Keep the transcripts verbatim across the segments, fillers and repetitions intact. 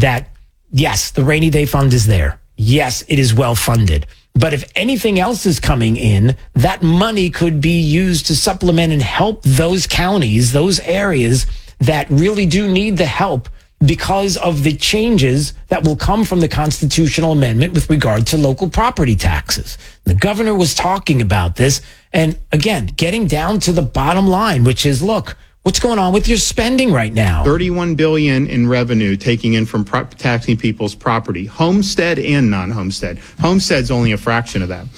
that, yes, the rainy day fund is there. Yes, it is well funded. But if anything else is coming in, that money could be used to supplement and help those counties, those areas that really do need the help because of the changes that will come from the constitutional amendment with regard to local property taxes. The governor was talking about this. And again, getting down to the bottom line, which is, look, what's going on with your spending right now? thirty-one billion dollars in revenue taking in from pro- taxing people's property, homestead and non-homestead. Homestead's only a fraction of that.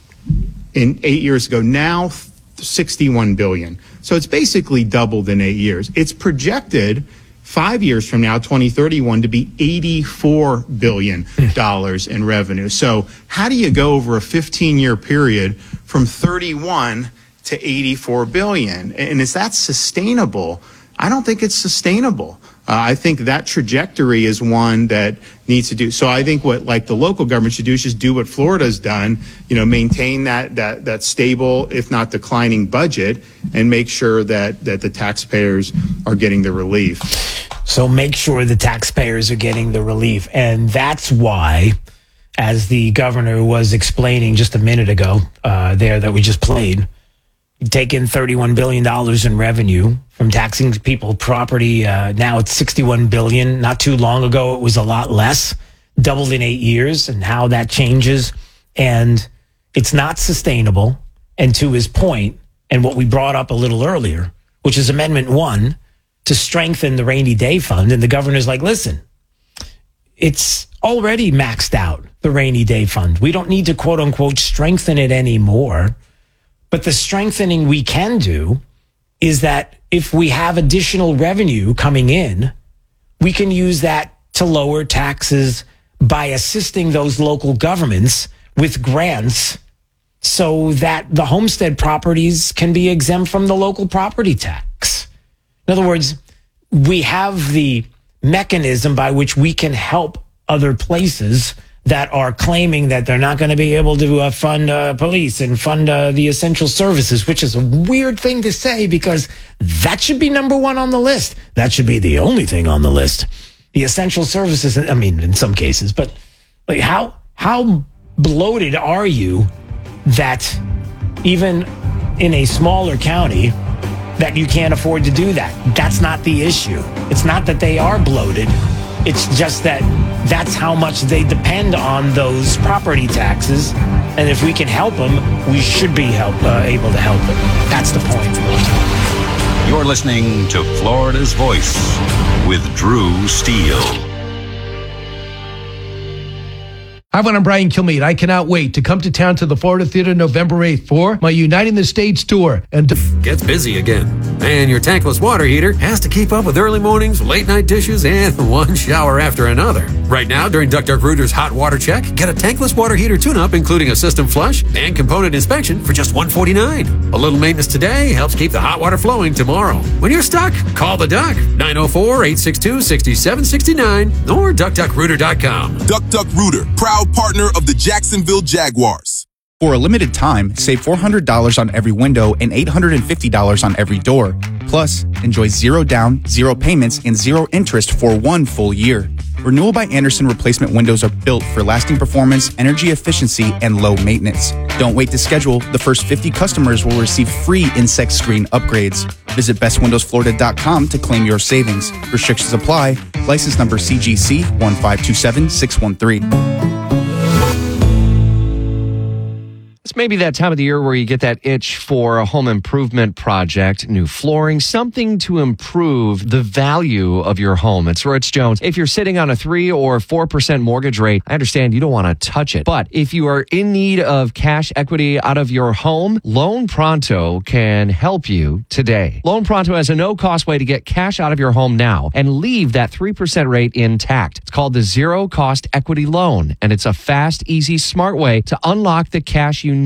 In eight years ago, now sixty-one billion dollars. So it's basically doubled in eight years. It's projected five years from now, twenty thirty-one, to be eighty-four billion dollars in revenue. So how do you go over a fifteen-year period from thirty-one to eighty-four billion? And is that sustainable? I don't think it's sustainable. Uh, I think that trajectory is one that needs to do. So I think what like the local government should do is just do what Florida's done, you know, maintain that that that stable, if not declining budget, and make sure that that the taxpayers are getting the relief. So make sure the taxpayers are getting the relief. And that's why, as the governor was explaining just a minute ago uh, there that we just played, you take in thirty-one billion dollars in revenue from taxing people property. Uh, now it's sixty-one billion dollars. Not too long ago, it was a lot less, doubled in eight years, and how that changes. And it's not sustainable. And to his point, and what we brought up a little earlier, which is Amendment one, to strengthen the rainy day fund. And the governor's like, listen, it's already maxed out, the rainy day fund. We don't need to, quote unquote, strengthen it anymore. But the strengthening we can do is that if we have additional revenue coming in, we can use that to lower taxes by assisting those local governments with grants so that the homestead properties can be exempt from the local property tax. In other words, we have the mechanism by which we can help other places that are claiming that they're not going to be able to uh, fund uh, police and fund uh, the essential services, which is a weird thing to say because that should be number one on the list. That should be the only thing on the list. The essential services, I mean, in some cases, but like how how bloated are you that even in a smaller county that you can't afford to do that? That's not the issue. It's not that they are bloated. It's just that that's how much they depend on those property taxes. And if we can help them, we should be help, uh, able to help them. That's the point. You're listening to Florida's Voice with Drew Steele. Hi, everyone. I'm Brian Kilmeade. I cannot wait to come to town to the Florida Theater November eighth for my Uniting the States tour. And gets busy again. And your tankless water heater has to keep up with early mornings, late night dishes, and one shower after another. Right now, during Duck Duck Rooter's Hot Water Check, get a tankless water heater tune-up, including a system flush and component inspection for just one hundred forty-nine dollars. A little maintenance today helps keep the hot water flowing tomorrow. When you're stuck, call the Duck, nine oh four, eight six two, six seven six nine, or duck duck rooter dot com. Duck Duck Rooter, proud partner of the Jacksonville Jaguars. For a limited time, save four hundred dollars on every window and eight hundred fifty dollars on every door. Plus, enjoy zero down, zero payments, and zero interest for one full year. Renewal by Andersen replacement windows are built for lasting performance, energy efficiency, and low maintenance. Don't wait to schedule. The first fifty customers will receive free insect screen upgrades. Visit best windows florida dot com to claim your savings. Restrictions apply. License number C G C one five two seven six one three. It's maybe that time of the year where you get that itch for a home improvement project, new flooring, something to improve the value of your home. It's Rich Jones. If you're sitting on a three or four percent mortgage rate, I understand you don't want to touch it. But if you are in need of cash equity out of your home, Loan Pronto can help you today. Loan Pronto has a no-cost way to get cash out of your home now and leave that three percent rate intact. It's called the Zero Cost Equity Loan, and it's a fast, easy, smart way to unlock the cash you need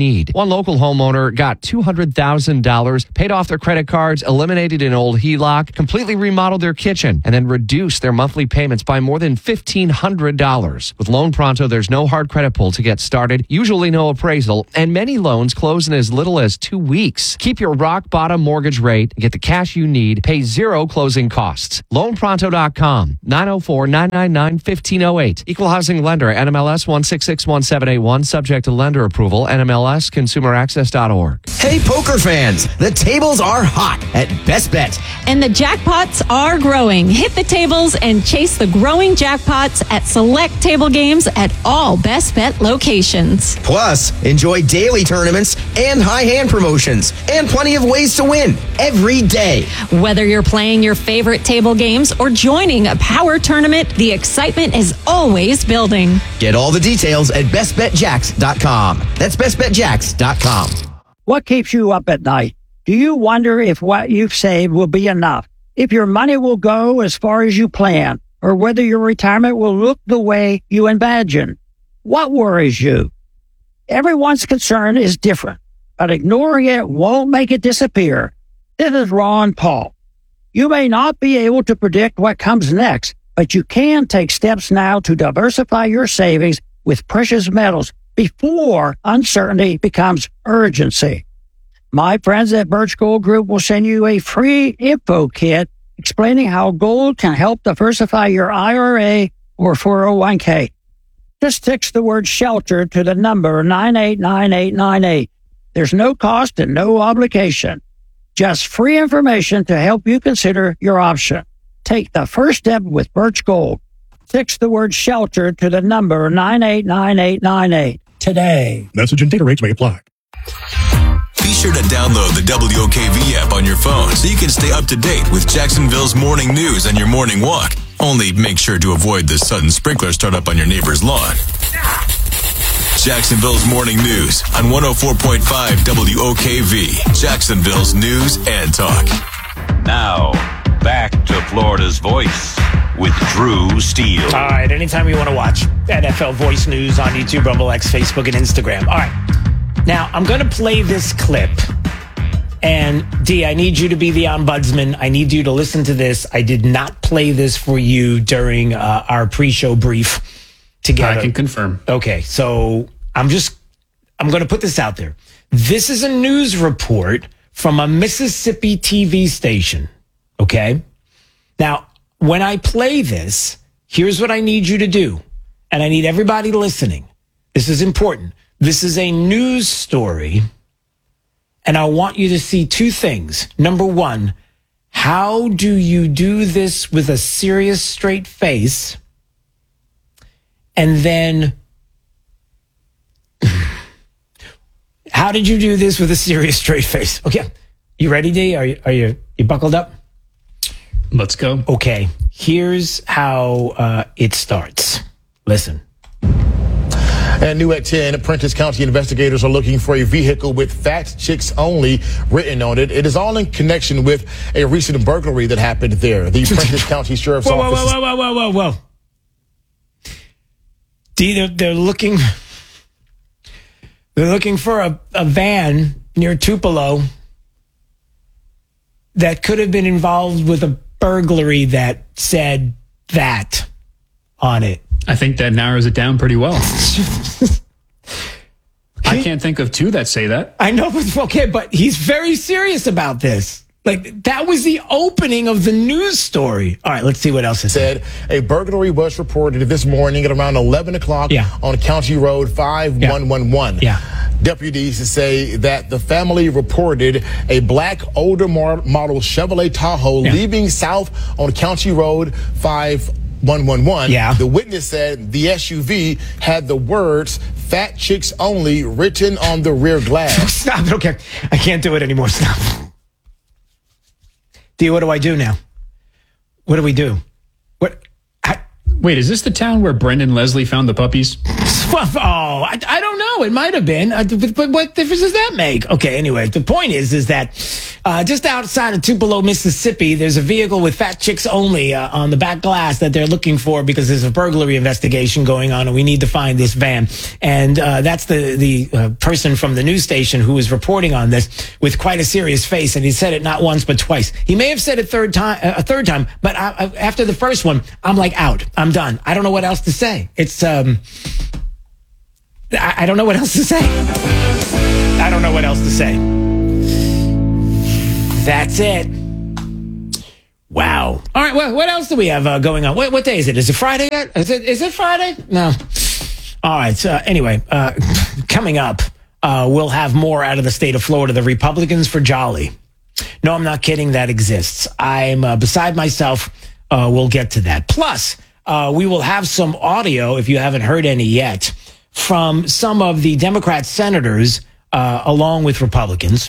need. One local homeowner got two hundred thousand dollars, paid off their credit cards, eliminated an old H E L O C, completely remodeled their kitchen, and then reduced their monthly payments by more than fifteen hundred dollars. With Loan Pronto, there's no hard credit pull to get started, usually no appraisal, and many loans close in as little as two weeks. Keep your rock bottom mortgage rate, get the cash you need, pay zero closing costs. loan pronto dot com, nine oh four, nine nine nine, one five oh eight. Equal housing lender, N M L S one six six one seven eight one, subject to lender approval, N M L S consumer access dot org. Hey, poker fans, the tables are hot at Best Bet. And the jackpots are growing. Hit the tables and chase the growing jackpots at select table games at all Best Bet locations. Plus, enjoy daily tournaments and high hand promotions and plenty of ways to win every day. Whether you're playing your favorite table games or joining a power tournament, the excitement is always building. Get all the details at best bet jacks dot com. That's best bet jacks dot com. What keeps you up at night? Do you wonder if what you've saved will be enough? If your money will go as far as you plan? Or whether your retirement will look the way you imagine? What worries you? Everyone's concern is different, but ignoring it won't make it disappear. This is Ron Paul. You may not be able to predict what comes next, but you can take steps now to diversify your savings with precious metals before uncertainty becomes urgency. My friends at Birch Gold Group will send you a free info kit explaining how gold can help diversify your I R A or four oh one k. Just text the word shelter to the number nine eight nine eight nine eight. There's no cost and no obligation. Just free information to help you consider your option. Take the first step with Birch Gold. Text the word shelter to the number nine eight nine eight nine eight today. Message and data rates may apply. Be sure to download the W O K V app on your phone so you can stay up to date with Jacksonville's morning news and your morning walk. Only make sure to avoid the sudden sprinkler startup on your neighbor's lawn. Jacksonville's morning news on one oh four point five W O K V, Jacksonville's news and talk. Now, back to Florida's Voice with Drew Steele. All right, anytime you want to watch N F L Voice News on YouTube, Rumble X, Facebook, and Instagram. All right. Now, I'm going to play this clip. And, D, I need you to be the ombudsman. I need you to listen to this. I did not play this for you during uh, our pre-show brief together. I can confirm. Okay, so I'm just, I'm going to put this out there. This is a news report from a Mississippi T V station, okay? Now, when I play this, here's what I need you to do. And I need everybody listening. This is important. This is a news story. And I want you to see two things. Number one, how do you do this with a serious, straight face? And then, how did you do this with a serious, straight face? Okay. You ready, D? Are you, are you, you buckled up? Let's go. Okay. Here's how uh, it starts. Listen. And new at ten, Prentice County investigators are looking for a vehicle with Fat Chicks Only written on it. It is all in connection with a recent burglary that happened there. The Prentice County Sheriff's whoa, Office. Whoa, whoa, whoa, whoa, whoa, whoa. D, they're, they're looking. They're looking for a, a van near Tupelo that could have been involved with a burglary that said that on it. I think that narrows it down pretty well. I can't think of two that say that. I know, but okay, but he's very serious about this. Like, that was the opening of the news story. All right, let's see what else it said. A burglary was reported this morning at around eleven o'clock yeah. on County Road five one one one. Yeah. Deputies say that the family reported a black older model Chevrolet Tahoe yeah. leaving south on County Road five one one one. Yeah. The witness said the S U V had the words "Fat Chicks Only" written on the rear glass. Stop it. Okay. I can't do it anymore. Stop. D, what do I do now? What do we do? What? I, Wait, is this the town where Brendan Leslie found the puppies? Oh, I, I don't know. It might have been. Uh, but, but what difference does that make? Okay, anyway, the point is, is that uh, just outside of Tupelo, Mississippi, there's a vehicle with Fat Chicks Only uh, on the back glass that they're looking for because there's a burglary investigation going on, and we need to find this van. And uh, that's the the uh, person from the news station who was reporting on this with quite a serious face, and he said it not once but twice. He may have said it third time, uh, a third time, but I, I, after the first one, I'm like out. I'm done. I don't know what else to say. It's um. I don't know what else to say. I don't know what else to say. That's it. Wow. All right. Well, what else do we have uh, going on? What, what day is it? Is it Friday yet? Is it? Is it Friday? No. All right. So anyway, uh, coming up, uh, we'll have more out of the state of Florida. The Republicans for Jolly. No, I'm not kidding. That exists. I'm uh, beside myself. Uh, we'll get to that. Plus, uh, we will have some audio, if you haven't heard any yet, from some of the Democrat senators, uh, along with Republicans,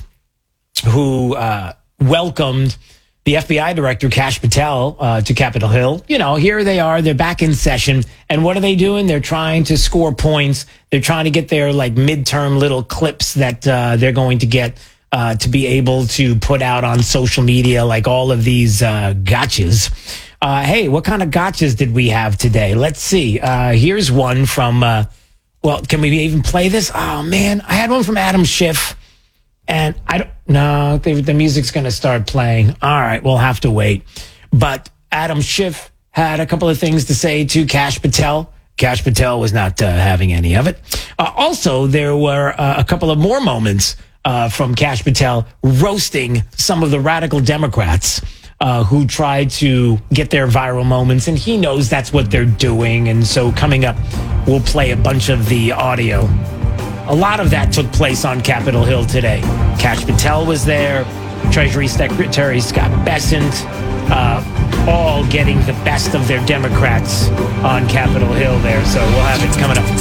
who uh, welcomed the F B I director, Kash Patel, uh, to Capitol Hill. You know, here they are. They're back in session. And what are they doing? They're trying to score points. They're trying to get their, like, midterm little clips that uh, they're going to get uh, to be able to put out on social media, like all of these uh, gotchas. Uh, hey, what kind of gotchas did we have today? Let's see. Uh, here's one from... Uh, Well, can we even play this? Oh, man. I had one from Adam Schiff. And I don't... No, the, the music's going to start playing. All right, we'll have to wait. But Adam Schiff had a couple of things to say to Kash Patel. Kash Patel was not uh, having any of it. Uh, also, there were uh, a couple of more moments uh, from Kash Patel roasting some of the radical Democrats Uh, who try to get their viral moments, and he knows that's what they're doing. And so coming up, we'll play a bunch of the audio. A lot of that took place on Capitol Hill today. Kash Patel was there, Treasury Secretary Scott Bessent, uh, all getting the best of their Democrats on Capitol Hill there. So we'll have it coming up.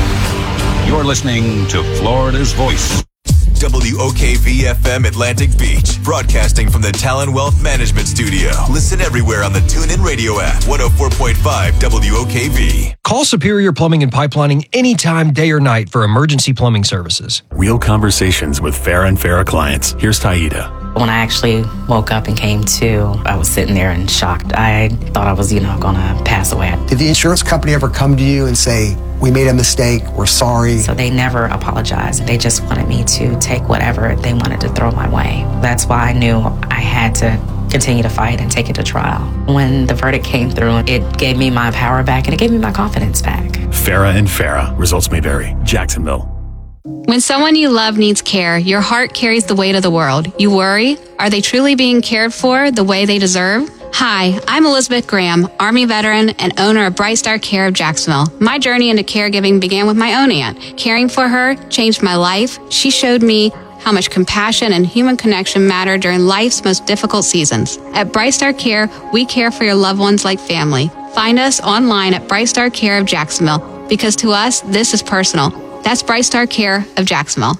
You're listening to Florida's Voice. W O K V F M Atlantic Beach, broadcasting from the Talon Wealth Management Studio. Listen everywhere on the TuneIn Radio app. one oh four point five W O K V. Call Superior Plumbing and Pipelining anytime, day or night, for emergency plumbing services. Real conversations with Farah and Farah clients. Here's Taida. When I actually woke up and came to, I was sitting there in shock. I thought I was, you know, going to pass away. Did the insurance company ever come to you and say, we made a mistake, we're sorry? So they never apologized. They just wanted me to take whatever they wanted to throw my way. That's why I knew I had to continue to fight and take it to trial. When the verdict came through, it gave me my power back and it gave me my confidence back. Farah and Farah. Results may vary. Jacksonville. When someone you love needs care, your heart carries the weight of the world. You worry, are they truly being cared for the way they deserve? Hi, I'm Elizabeth Graham, Army veteran and owner of Bright Star Care of Jacksonville. My journey into caregiving began with my own aunt. Caring for her changed my life. She showed me how much compassion and human connection matter during life's most difficult seasons. At Bright Star Care, we care for your loved ones like family. Find us online at Bright Star Care of Jacksonville, because to us, this is personal. That's Bright Star Care of Jacksonville.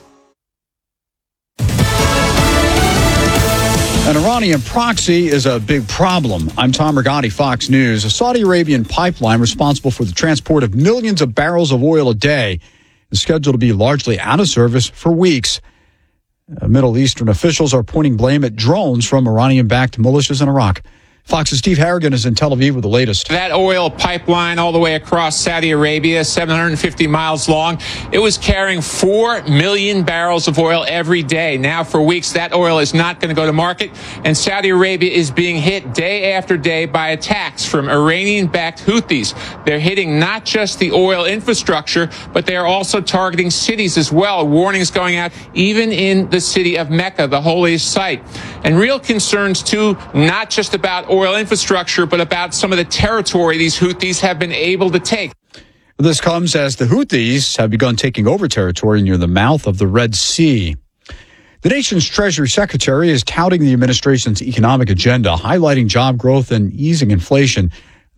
An Iranian proxy is a big problem. I'm Tom Rigotti, Fox News. A Saudi Arabian pipeline responsible for the transport of millions of barrels of oil a day is scheduled to be largely out of service for weeks. Uh, Middle Eastern officials are pointing blame at drones from Iranian-backed militias in Iraq. Fox's Steve Harrigan is in Tel Aviv with the latest. That oil pipeline all the way across Saudi Arabia, seven hundred fifty miles long, it was carrying four million barrels of oil every day. Now, for weeks, that oil is not going to go to market, and Saudi Arabia is being hit day after day by attacks from Iranian-backed Houthis. They're hitting not just the oil infrastructure, but they are also targeting cities as well. Warnings going out even in the city of Mecca, the holiest site. And real concerns, too, not just about oil oil infrastructure, but about some of the territory these Houthis have been able to take. This comes as the Houthis have begun taking over territory near the mouth of the Red Sea. The nation's Treasury Secretary is touting the administration's economic agenda, highlighting job growth and easing inflation.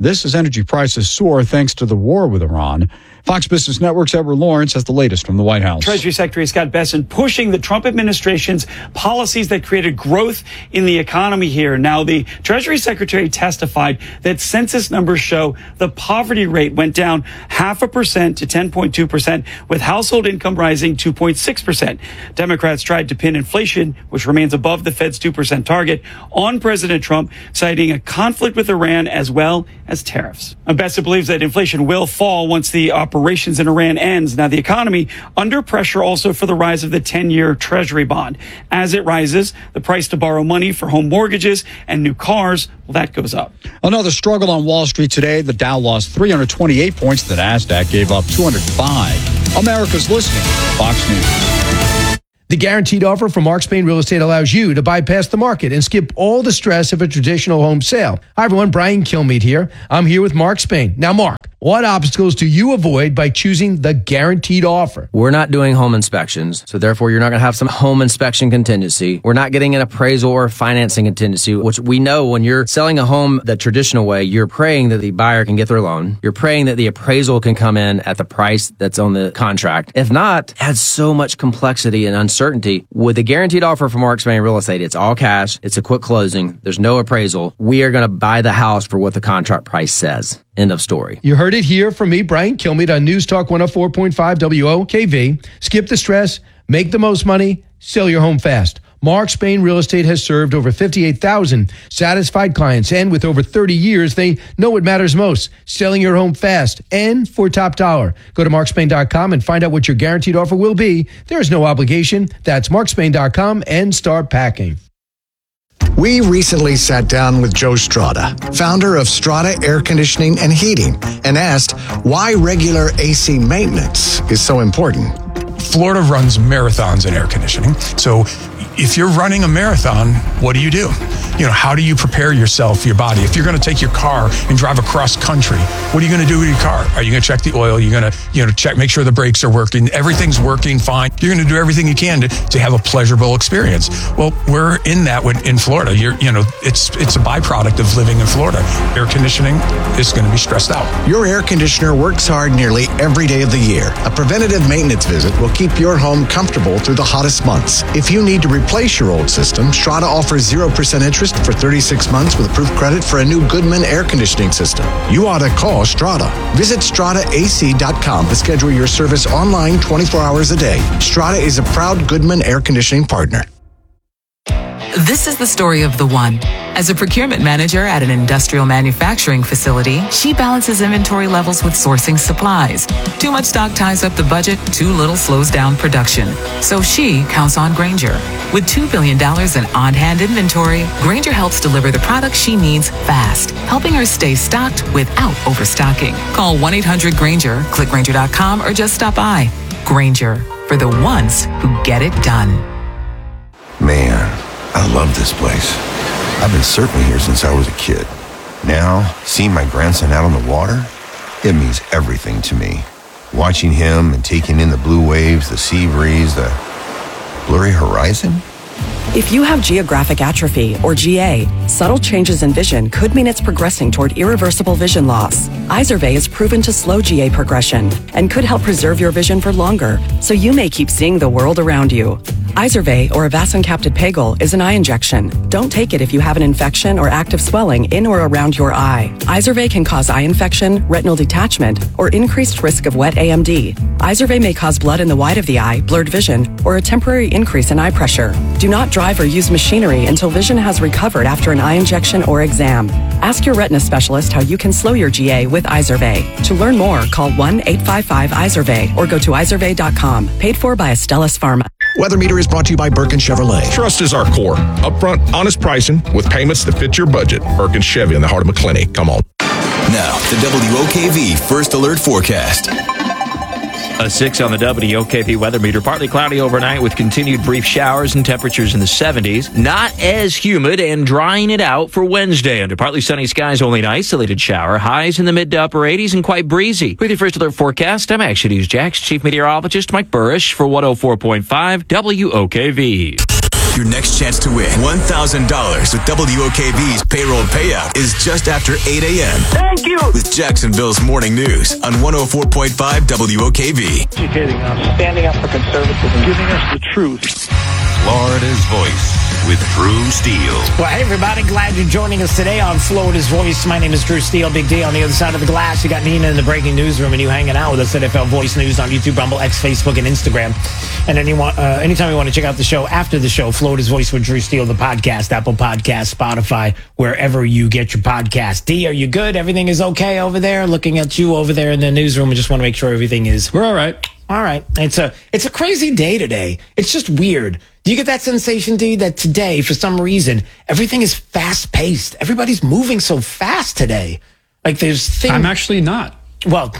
This as energy prices soar thanks to the war with Iran. Fox Business Network's Edward Lawrence has the latest from the White House. Treasury Secretary Scott Bessent pushing the Trump administration's policies that created growth in the economy here. Now, the Treasury Secretary testified that census numbers show the poverty rate went down half a percent to ten point two percent, with household income rising two point six percent. Democrats tried to pin inflation, which remains above the Fed's two percent target, on President Trump, citing a conflict with Iran as well as tariffs. And Bessent believes that inflation will fall once the operations in Iran ends. Now, the economy under pressure also for the rise of the ten-year Treasury bond. As it rises, the price to borrow money for home mortgages and new cars, well, that goes up. Another struggle on Wall Street today. The Dow lost three hundred twenty-eight points. The Nasdaq gave up two hundred five. America's listening. Fox News. The guaranteed offer from Mark Spain Real Estate allows you to bypass the market and skip all the stress of a traditional home sale. Hi, everyone. Brian Kilmeade here. I'm here with Mark Spain. Now, Mark, what obstacles do you avoid by choosing the guaranteed offer? We're not doing home inspections, so therefore you're not going to have some home inspection contingency. We're not getting an appraisal or financing contingency, which we know when you're selling a home the traditional way, you're praying that the buyer can get their loan. You're praying that the appraisal can come in at the price that's on the contract. If not, it adds so much complexity and uncertainty. With the guaranteed offer from Mark Spain Real Estate, it's all cash. It's a quick closing. There's no appraisal. We are going to buy the house for what the contract price says. End of story. You heard it here from me, Brian Kilmeade, on News Talk one oh four point five W O K V. Skip the stress, make the most money, sell your home fast. Mark Spain Real Estate has served over fifty-eight thousand satisfied clients, and with over thirty years, they know what matters most, selling your home fast and for top dollar. Go to mark spain dot com and find out what your guaranteed offer will be. There is no obligation. That's mark spain dot com and start packing. We recently sat down with Joe Strada, founder of Strada Air Conditioning and Heating, and asked why regular A C maintenance is so important. Florida runs marathons in air conditioning. So if you're running a marathon, what do you do? You know, how do you prepare yourself, your body? If you're going to take your car and drive across country, what are you going to do with your car? Are you going to check the oil? You're going to, you know, check, make sure the brakes are working. Everything's working fine. You're going to do everything you can to, to have a pleasurable experience. Well, we're in that with, in Florida. You're, you know, it's it's a byproduct of living in Florida. Air conditioning is going to be stressed out. Your air conditioner works hard nearly every day of the year. A preventative maintenance visit will keep your home comfortable through the hottest months. If you need to replace your old system, Strada offers zero percent interest for thirty-six months with approved credit for a new Goodman air conditioning system. You ought to call Strada. Visit strada a c dot com to schedule your service online twenty-four hours a day. Strada is a proud Goodman air conditioning partner. This is the story of the one. As a procurement manager at an industrial manufacturing facility, she balances inventory levels with sourcing supplies. Too much stock ties up the budget, too little slows down production. So she counts on Grainger. With two billion dollars in on-hand inventory, Grainger helps deliver the products she needs fast, helping her stay stocked without overstocking. Call one eight hundred Grainger, click Grainger dot com, or just stop by. Grainger, for the ones who get it done. Man, I love this place. I've been surfing here since I was a kid. Now, seeing my grandson out on the water, it means everything to me. Watching him and taking in the blue waves, the sea breeze, the blurry horizon. If you have geographic atrophy, or G A, subtle changes in vision could mean it's progressing toward irreversible vision loss. Izervay is proven to slow G A progression and could help preserve your vision for longer, so you may keep seeing the world around you. Izervay, or avacincaptad pegol, is an eye injection. Don't take it if you have an infection or active swelling in or around your eye. Izervay can cause eye infection, retinal detachment, or increased risk of wet A M D. Izervay may cause blood in the white of the eye, blurred vision, or a temporary increase in eye pressure. Do not drive or use machinery until vision has recovered after an eye injection or exam. Ask your retina specialist how you can slow your G A with Izervay. To learn more, call one eight five five Izervay or go to izervay dot com. Paid for by Astellas Pharma. Weather Meter is brought to you by Birkin Chevrolet. Trust is our core. Upfront, honest pricing with payments that fit your budget. Birkin Chevy in the heart of McClenny. Come on. Now, the W O K V First Alert Forecast. A six on the W O K V weather meter. Partly cloudy overnight with continued brief showers and temperatures in the seventies. Not as humid and drying it out for Wednesday. Under partly sunny skies, only an isolated shower. Highs in the mid to upper eighties and quite breezy. With your First Alert forecast, I'm Action News Jax Chief Meteorologist Mike Burrish for one oh four point five W O K V. Your next chance to win one thousand dollars with W O K V's payroll payout is just after eight a.m. Thank you. With Jacksonville's Morning News on one oh four point five W O K V. Educating us, standing up for conservatism, giving us the truth. Florida's Voice with Drew Steele. Well, hey, everybody. Glad you're joining us today on Florida's Voice. My name is Drew Steele. Big D on the other side of the glass. You got Nina in the breaking newsroom, and you hanging out with us at N F L Voice News on YouTube, Rumble, X, Facebook, and Instagram. And anyone, uh, anytime you want to check out the show after the show, Florida's Voice with Drew Steele, the podcast, Apple Podcast, Spotify, wherever you get your podcast. D, are you good? Everything is okay over there? Looking at you over there in the newsroom. I just want to make sure everything is... We're all right. All right. It's a, it's a crazy day today. It's just weird. Do you get that sensation, D, that today, for some reason, everything is fast-paced? Everybody's moving so fast today. Like there's things... I'm actually not. Well,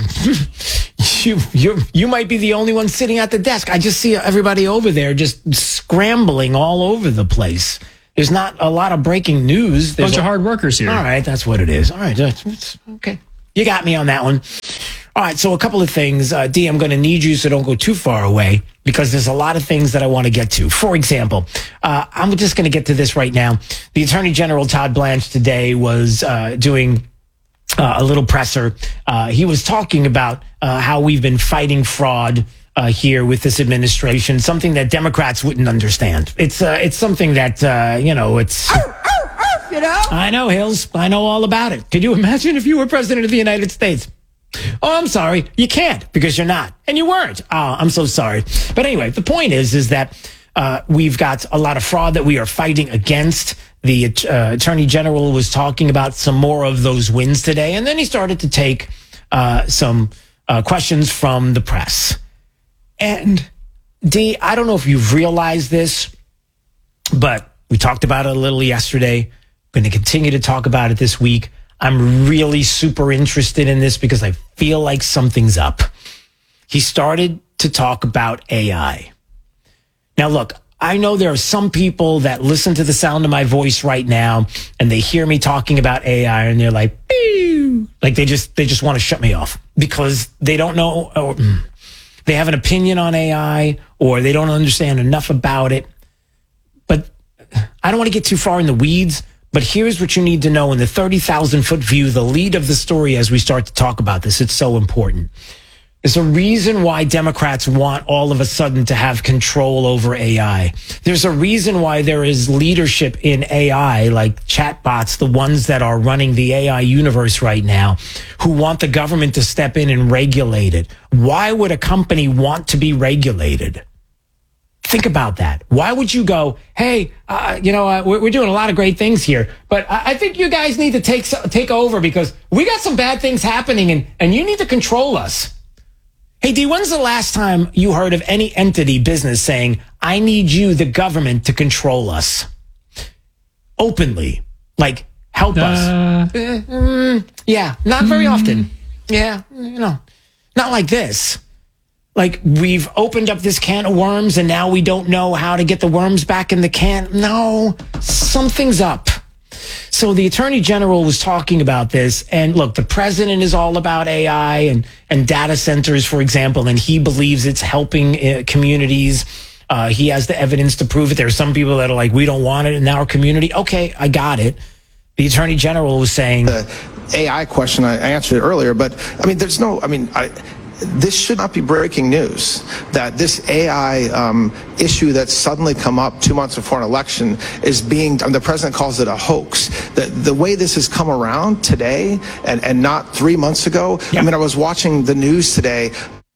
you you you might be the only one sitting at the desk. I just see everybody over there just scrambling all over the place. There's not a lot of breaking news. There's Bunch a, of hard workers here. All right, that's what it is. All right, it's, okay. You got me on that one. All right, so a couple of things. Uh, D, I'm going to need you so don't go too far away because there's a lot of things that I want to get to. For example, uh, I'm just going to get to this right now. The Attorney General, Todd Blanche, today was uh, doing uh, a little presser. Uh, he was talking about uh, how we've been fighting fraud uh, here with this administration, something that Democrats wouldn't understand. It's uh, it's something that, uh, you know, it's... You know? I know, Hills. I know all about it. Could you imagine if you were president of the United States? Oh, I'm sorry. You can't because you're not. And you weren't. Oh, I'm so sorry. But anyway, the point is, is that uh, we've got a lot of fraud that we are fighting against. The uh, Attorney General was talking about some more of those wins today. And then he started to take uh, some uh, questions from the press. And D, I don't know if you've realized this, but we talked about it a little yesterday. Going to continue to talk about it this week. I'm really super interested in this because I feel like something's up. He started to talk about A I. Now, look, I know there are some people that listen to the sound of my voice right now and they hear me talking about A I and they're like, Pew! Like they just they just want to shut me off because they don't know or they have an opinion on A I or they don't understand enough about it. But I don't want to get too far in the weeds. But here's what you need to know in the thirty thousand foot view, the lead of the story as we start to talk about this. It's so important. There's a reason why Democrats want all of a sudden to have control over A I. There's a reason why there is leadership in A I, like chatbots, the ones that are running the A I universe right now, who want the government to step in and regulate it. Why would a company want to be regulated? Think about that. Why would you go, hey, uh, you know, uh, we're, we're doing a lot of great things here, but I, I think you guys need to take take over because we got some bad things happening and, and you need to control us. Hey, D, when's the last time you heard of any entity, business saying, I need you, the government, to control us? Openly. Like, help uh, us. Uh, mm, yeah, not very mm. often. Yeah, you know, not like this. Like, we've opened up this can of worms and now we don't know how to get the worms back in the can. No, something's up. So the Attorney General was talking about this. And look, the president is all about A I and, and data centers, for example, and he believes it's helping uh, communities. Uh, he has the evidence to prove it. There are some people that are like, we don't want it in our community. Okay, I got it. The Attorney General was saying... The A I question, I answered it earlier, but I mean, there's no, I mean... I, this should not be breaking news that this A I um, issue that's suddenly come up two months before an election is being, the president calls it a hoax. The, the way this has come around today and, and not three months ago, yeah. I mean, I was watching the news today,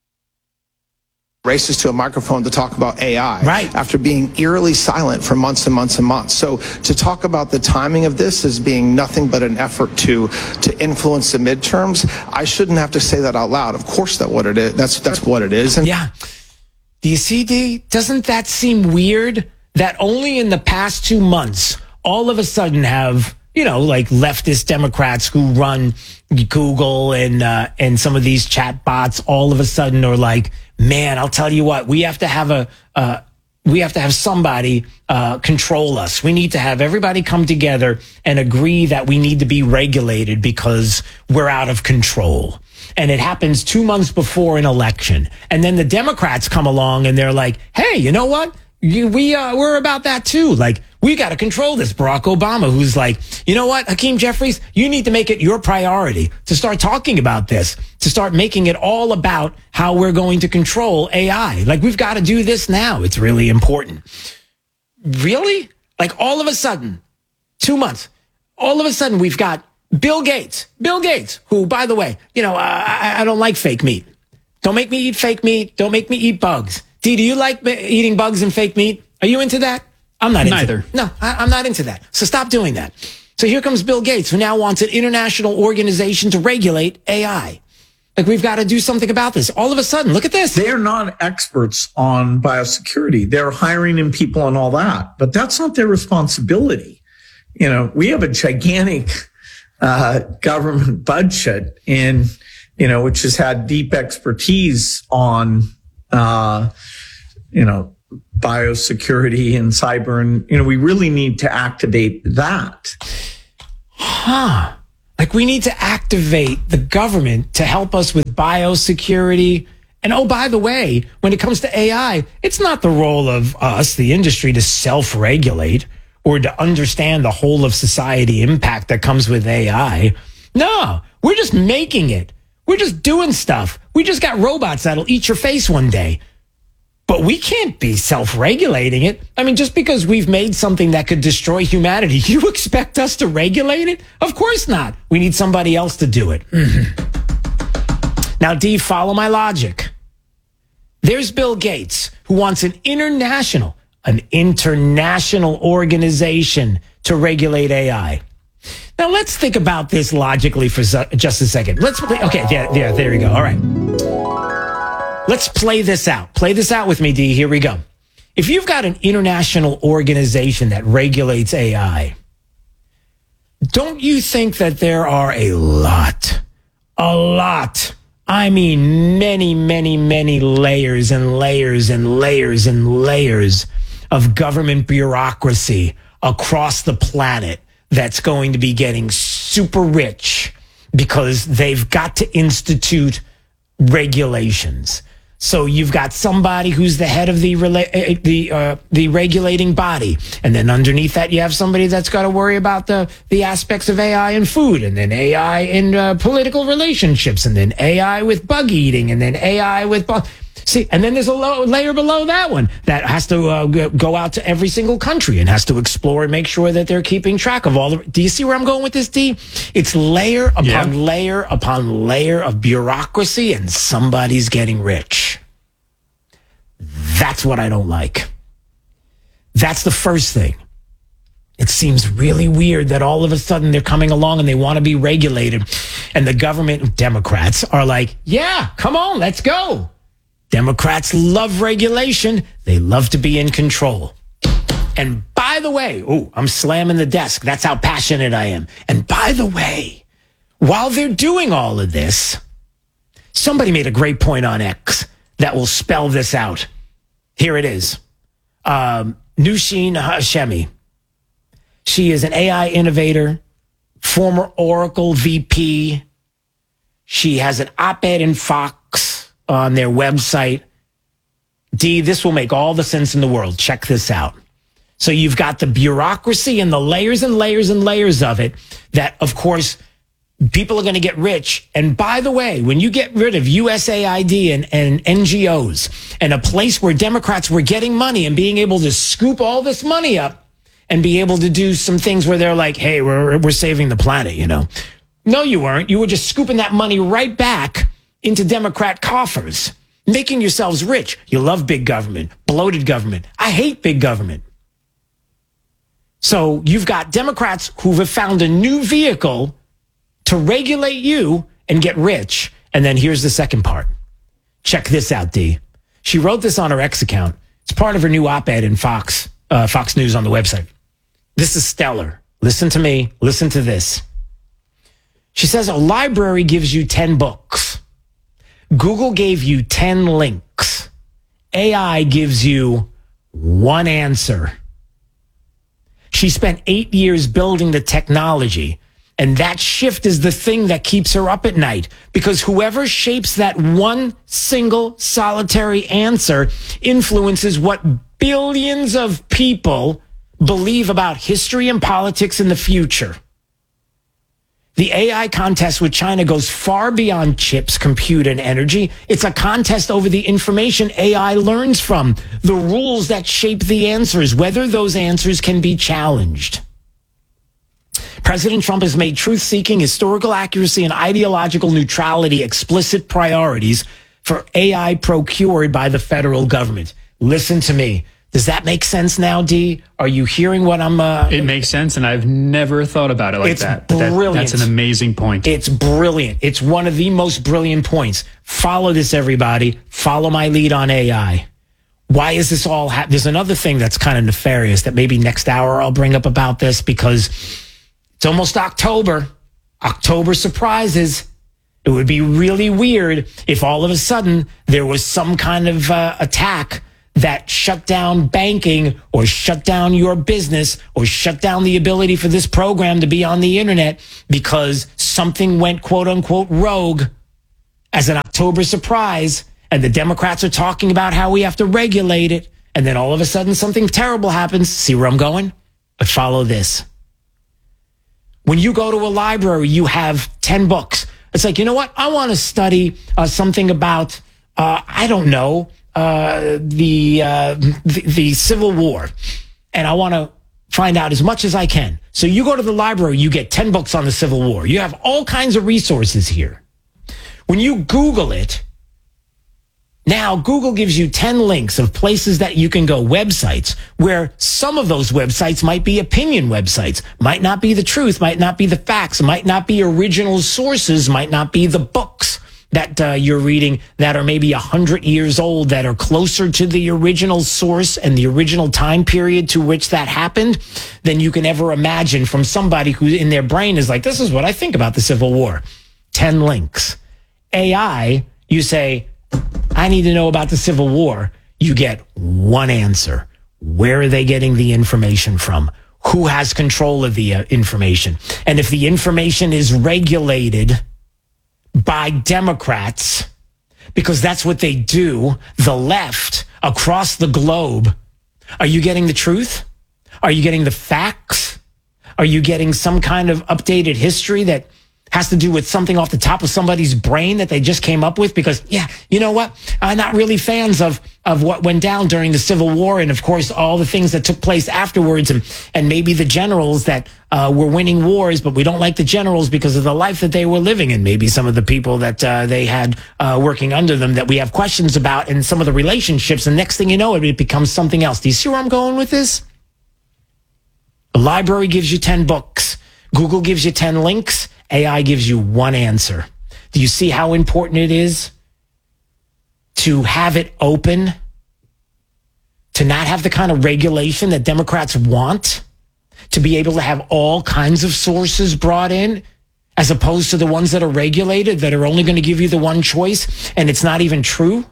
races to a microphone to talk about A I right. after being eerily silent for months and months and months. So to talk about the timing of this as being nothing but an effort to to influence the midterms, I shouldn't have to say that out loud. Of course, that what it is. That's that's what it is. And yeah. Do you see, D? Doesn't that seem weird that only in the past two months, all of a sudden have, you know, like leftist Democrats who run Google and uh, and some of these chat bots all of a sudden are like, man, I'll tell you what, we have to have a, uh, we have to have somebody uh, control us. We need to have everybody come together and agree that we need to be regulated because we're out of control. And it happens two months before an election. And then the Democrats come along and they're like, hey, you know what? you, we uh, we're about that too. Like, we got to control this. Barack Obama, who's like, you know what, Hakeem Jeffries, you need to make it your priority to start talking about this, to start making it all about how we're going to control A I. Like, we've got to do this now. It's really important. Really? Like, all of a sudden, two months, all of a sudden we've got Bill Gates. Bill Gates, who, by the way, you know, uh, I, I don't like fake meat. Don't make me eat fake meat. Don't make me eat bugs. Dee, do you like eating bugs and fake meat? Are you into that? I'm not into Neither. that. No, I, I'm not into that. So stop doing that. So here comes Bill Gates, who now wants an international organization to regulate A I. Like, we've got to do something about this. All of a sudden, look at this. They're not experts on biosecurity. They're hiring in people and all that, but that's not their responsibility. You know, we have a gigantic uh, government budget in, you know, which has had deep expertise on, uh, you know, biosecurity and cyber. And, you know, we really need to activate that. Huh. Like, we need to activate the government to help us with biosecurity. And oh, by the way, when it comes to A I, it's not the role of us, the industry, to self-regulate or to understand the whole of society impact that comes with A I. No, we're just making it. We're just doing stuff. We just got robots that'll eat your face one day. But we can't be self-regulating it. I mean, just because we've made something that could destroy humanity, you expect us to regulate it? Of course not. We need somebody else to do it. Mm-hmm. Now, Dee, follow my logic. There's Bill Gates, who wants an international, an international organization to regulate A I. Now, let's think about this logically for just a second. Let's play. Okay, yeah, yeah, there you go. All right. Let's play this out. Play this out with me, Dee. Here we go. If you've got an international organization that regulates A I, don't you think that there are a lot, a lot, I mean many, many, many layers and layers and layers and layers of government bureaucracy across the planet that's going to be getting super rich because they've got to institute regulations? So you've got somebody who's the head of the rela- the uh, the regulating body, and then underneath that you have somebody that's got to worry about the the aspects of A I in food, and then A I in uh, political relationships, and then A I with bug eating, and then A I with bug. See, and then there's a low, layer below that one that has to uh, go out to every single country and has to explore and make sure that they're keeping track of all the. Do you see where I'm going with this, D? It's layer upon yeah. layer upon layer of bureaucracy, and somebody's getting rich. That's what I don't like. That's the first thing. It seems really weird that all of a sudden they're coming along and they want to be regulated, and the government, Democrats, are like, yeah, come on, let's go. Democrats love regulation. They love to be in control. And by the way, oh, I'm slamming the desk. That's how passionate I am. And by the way, while they're doing all of this, somebody made a great point on X that will spell this out. Here it is. Um, Nushin Hashemi. She is an A I innovator, former Oracle V P. She has an op-ed in Fox on their website. D, this will make all the sense in the world. Check this out. So you've got the bureaucracy and the layers and layers and layers of it that, of course, people are going to get rich. And by the way, when you get rid of U S A I D and, and N G Os and a place where Democrats were getting money and being able to scoop all this money up and be able to do some things where they're like, hey, we're, we're saving the planet, you know. No, you weren't. You were just scooping that money right back into Democrat coffers, making yourselves rich. You love big government, bloated government. I hate big government. So you've got Democrats who have found a new vehicle to regulate you and get rich. And then here's the second part. Check this out, D. She wrote this on her X account. It's part of her new op-ed in Fox, uh, Fox News on the website. This is stellar. Listen to me. Listen to this. She says a library gives you ten books. Google gave you ten links. A I gives you one answer. She spent eight years building the technology, and that shift is the thing that keeps her up at night, because whoever shapes that one single solitary answer influences what billions of people believe about history and politics in the future. The A I contest with China goes far beyond chips, compute, and energy. It's a contest over the information A I learns from, the rules that shape the answers, whether those answers can be challenged. President Trump has made truth-seeking, historical accuracy, and ideological neutrality explicit priorities for A I procured by the federal government. Listen to me. Does that make sense now, D? Are you hearing what I'm... Uh, it makes sense, and I've never thought about it like it's that. Brilliant. That, That's an amazing point. It's brilliant. It's one of the most brilliant points. Follow this, everybody. Follow my lead on A I. Why is this all happening? There's another thing that's kind of nefarious that maybe next hour I'll bring up about this, because it's almost October. October surprises. It would be really weird if all of a sudden there was some kind of uh, attack that shut down banking or shut down your business or shut down the ability for this program to be on the internet because something went quote unquote rogue as an October surprise. And the Democrats are talking about how we have to regulate it. And then all of a sudden something terrible happens. See where I'm going? But follow this. When you go to a library, you have ten books. It's like, you know what? I want to study uh, something about, uh, I don't know, Uh, the, uh, the the Civil War, and I want to find out as much as I can. So you go to the library, you get ten books on the Civil War. You have all kinds of resources here. When you Google it, now Google gives you ten links of places that you can go, websites, where some of those websites might be opinion websites, might not be the truth, might not be the facts, might not be original sources, might not be the books that uh, you're reading that are maybe one hundred years old, that are closer to the original source and the original time period to which that happened than you can ever imagine from somebody who in their brain is like, this is what I think about the Civil War. ten links. A I, you say, I need to know about the Civil War. You get one answer. Where are they getting the information from? Who has control of the uh, information? And if the information is regulated by Democrats, because that's what they do, the left across the globe, are you getting the truth? Are you getting the facts? Are you getting some kind of updated history that has to do with something off the top of somebody's brain that they just came up with? Because, yeah, you know what? I'm not really fans of, of what went down during the Civil War and, of course, all the things that took place afterwards, and, and maybe the generals that uh, were winning wars, but we don't like the generals because of the life that they were living, and maybe some of the people that uh, they had uh, working under them that we have questions about, and some of the relationships, and next thing you know, it, it becomes something else. Do you see where I'm going with this? The library gives you ten books. Google gives you ten links. A I gives you one answer. Do you see how important it is to have it open, to not have the kind of regulation that Democrats want, to be able to have all kinds of sources brought in, as opposed to the ones that are regulated, that are only going to give you the one choice, and it's not even true?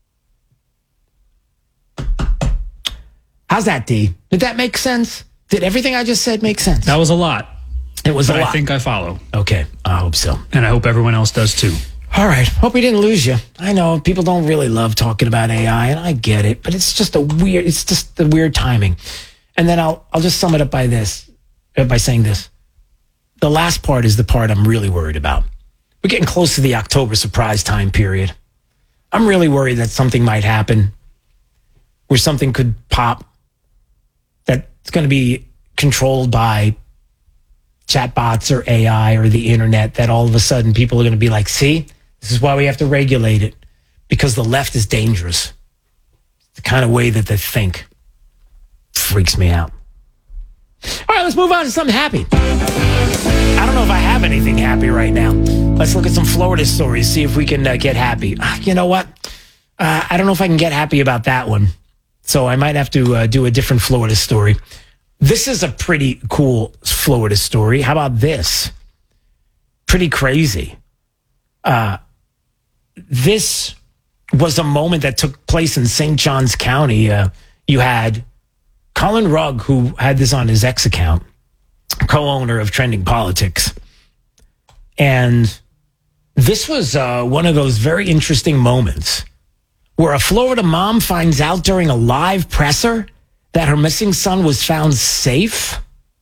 How's that, D? Did that make sense? Did everything I just said make sense? That was a lot. It was but a lot. I think I follow. Okay, I hope so. And I hope everyone else does too. All right. Hope we didn't lose you. I know people don't really love talking about A I, and I get it, but it's just a weird, it's just the weird timing. And then I'll, I'll just sum it up by this, uh, by saying this. The last part is the part I'm really worried about. We're getting close to the October surprise time period. I'm really worried that something might happen where something could pop that's going to be controlled by chatbots or A I or the internet, that all of a sudden people are going to be like, see, this is why we have to regulate it, because the left is dangerous. The kind of way that they think freaks me out. All right, let's move on to something happy. I don't know if I have anything happy right now. Let's look at some Florida stories, see if we can uh, get happy. Uh, you know what? Uh, I don't know if I can get happy about that one. So I might have to uh, do a different Florida story. This is a pretty cool Florida story. How about this? Pretty crazy. Uh, this was a moment that took place in Saint Johns County. Uh, you had Colin Rugg, who had this on his X account, co-owner of Trending Politics. And this was uh, one of those very interesting moments where a Florida mom finds out during a live presser that her missing son was found safe.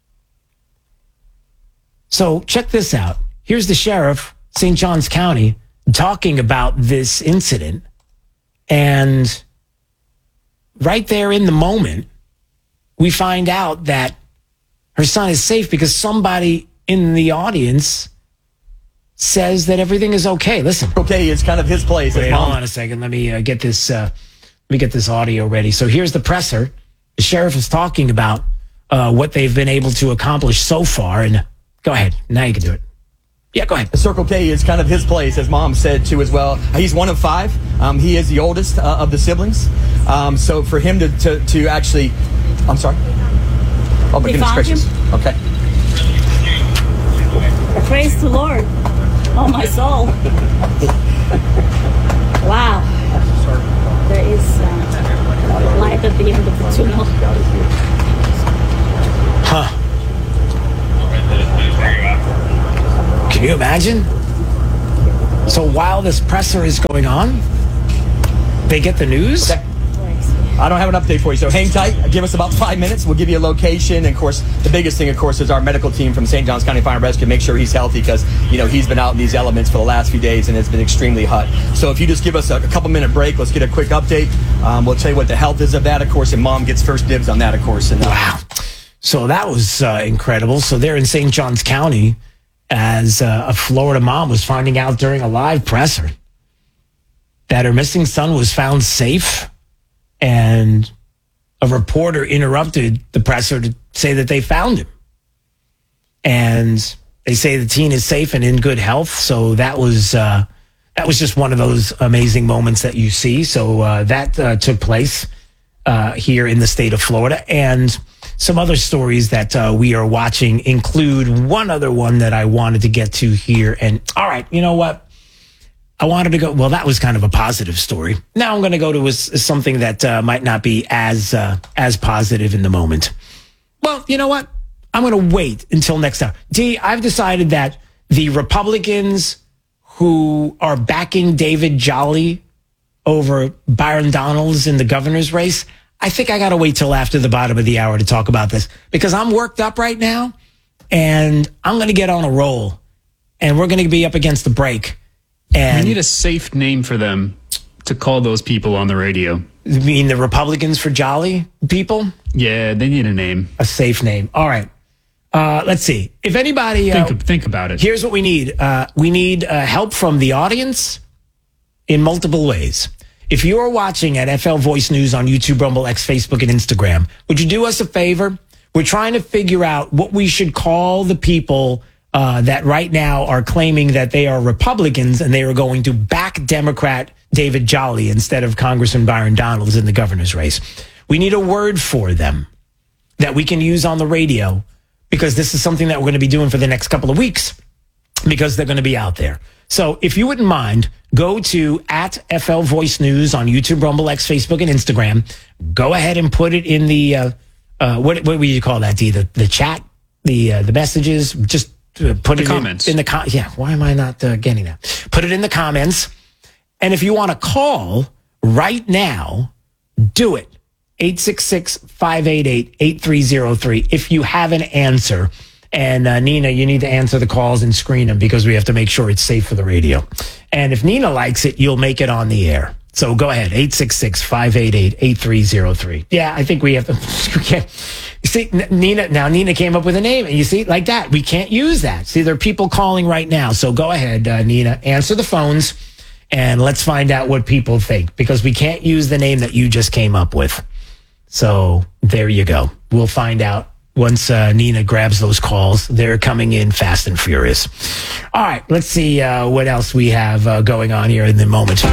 So check this out. Here's the sheriff, Saint Johns County, talking about this incident. And right there in the moment, we find out that her son is safe because somebody in the audience says that everything is okay. Listen. Okay, it's kind of his place. Wait, hold on a second. Let me uh, get this. Uh, let me get this audio ready. So here's the presser. The sheriff is talking about uh, what they've been able to accomplish so far. And go ahead. Now you can do it. Yeah, go ahead. Circle K is kind of his place, as Mom said too as well. He's one of five. Um, he is the oldest uh, of the siblings. Um, so for him to, to to actually, I'm sorry. Oh my They goodness found gracious. him? Okay. Praise the Lord. Oh, my soul. Wow. There is uh, light at the end of the tunnel. Huh. Can you imagine? So while this presser is going on, they get the news? Okay. I don't have an update for you, so hang tight. Give us about five minutes. We'll give you a location. And, of course, the biggest thing, of course, is our medical team from Saint Johns County Fire and Rescue. Make sure he's healthy because, you know, he's been out in these elements for the last few days and it's been extremely hot. So if you just give us a, a couple-minute break, let's get a quick update. Um, we'll tell you what the health is of that, of course, and Mom gets first dibs on that, of course. And, uh, wow. So that was uh, incredible. So they're in Saint Johns County as uh, a Florida mom was finding out during a live presser that her missing son was found safe, and a reporter interrupted the presser to say that they found him. And they say the teen is safe and in good health. So that was uh, that was just one of those amazing moments that you see. So uh, that uh, took place uh, here in the state of Florida. And some other stories that uh, we are watching include one other one that I wanted to get to here. And all right, you know what? I wanted to go, well, that was kind of a positive story. Now I'm going to go to a, something that uh, might not be as uh, as positive in the moment. Well, you know what? I'm going to wait until next time. D, I've decided that the Republicans who are backing David Jolly over Byron Donalds in the governor's race, I think I got to wait till after the bottom of the hour to talk about this because I'm worked up right now and I'm going to get on a roll and we're going to be up against the break. And we need a safe name for them to call those people on the radio. You mean the Republicans for Jolly people? Yeah, they need a name. A safe name. All right. Uh, let's see. If anybody... Uh, think, think about it. Here's what we need. Uh, we need uh, help from the audience in multiple ways. If you are watching at F L Voice News on YouTube, Rumble, X, Facebook, and Instagram, would you do us a favor? We're trying to figure out what we should call the people uh, that right now are claiming that they are Republicans and they are going to back Democrat David Jolly instead of Congressman Byron Donalds in the governor's race. We need a word for them that we can use on the radio because this is something that we're going to be doing for the next couple of weeks because they're going to be out there. So if you wouldn't mind, go to at F L Voice News on YouTube, Rumble, X, Facebook, and Instagram. Go ahead and put it in the, uh, uh, what, what would you call that, D? The, the chat, the uh, the messages, just uh, put the it comments. in, in the com- Yeah, why am I not uh, getting that? Put it in the comments. And if you want to call right now, do it. eight six six, five eight eight, eight three zero three. If you have an answer. And uh, Nina, you need to answer the calls and screen them because we have to make sure it's safe for the radio. And if Nina likes it, you'll make it on the air. So go ahead, eight six six, five eight eight, eight three zero three. Yeah, I think we have to. We can't, you see, Nina, now Nina came up with a name, and you see, like that, we can't use that. See, there are people calling right now. So go ahead, uh, Nina, answer the phones, and let's find out what people think because we can't use the name that you just came up with. So there you go. We'll find out. Once uh, Nina grabs those calls, they're coming in fast and furious. All right, let's see uh, what else we have uh, going on here in the moment.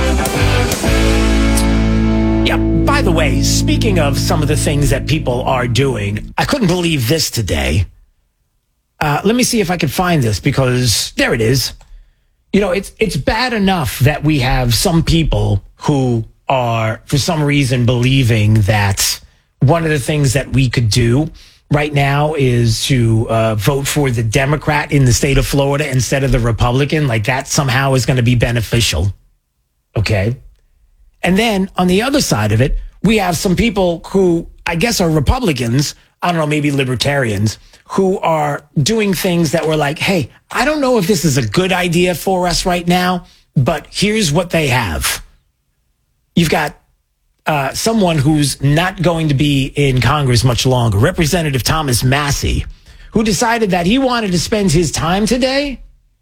Yeah, by the way, speaking of some of the things that people are doing, I couldn't believe this today. Uh, let me see if I can find this because there it is. You know, it's it's bad enough that we have some people who are, for some reason, believing that one of the things that we could do right now is to uh, vote for the Democrat in the state of Florida instead of the Republican. Like that somehow is going to be beneficial. Okay. And then on the other side of it, we have some people who I guess are Republicans, I don't know, maybe libertarians, who are doing things that were like, hey, I don't know if this is a good idea for us right now, but here's what they have. You've got uh, someone who's not going to be in Congress much longer, Representative Thomas Massie, who decided that he wanted to spend his time today